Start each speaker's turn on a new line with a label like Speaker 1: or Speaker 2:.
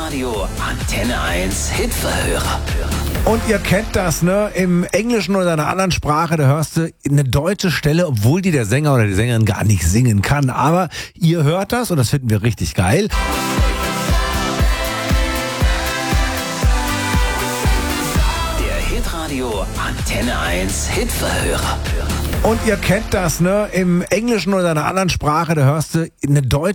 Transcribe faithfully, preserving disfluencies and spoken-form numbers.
Speaker 1: Hitradio Antenne eins Hitverhörer.
Speaker 2: Und ihr kennt das, ne? Im Englischen oder einer anderen Sprache, da hörst du eine deutsche Stelle, obwohl die der Sänger oder die Sängerin gar nicht singen kann. Aber ihr hört das und das finden wir richtig geil.
Speaker 1: Der Hitradio Antenne eins Hitverhörer.
Speaker 2: Und ihr kennt das, ne? Im Englischen oder einer anderen Sprache, da hörst du eine deutsche